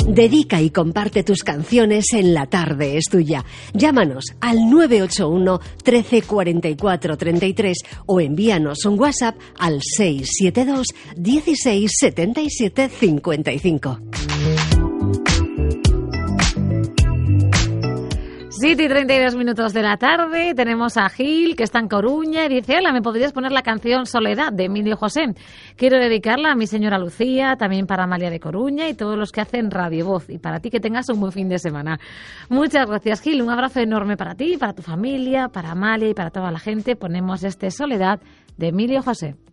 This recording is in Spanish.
Dedica y comparte tus canciones en La Tarde es Tuya. Llámanos al 981 13 44 33 o envíanos un WhatsApp al 672 16 77 55. 7:32 de la tarde, tenemos a Gil, que está en Coruña, y dice: hola, ¿me podrías poner la canción Soledad, de Emilio José? Quiero dedicarla a mi señora Lucía, también para Amalia de Coruña y todos los que hacen Radio Voz, y para ti, que tengas un buen fin de semana. Muchas gracias, Gil, un abrazo enorme para ti, para tu familia, para Amalia y para toda la gente. Ponemos Soledad, de Emilio José.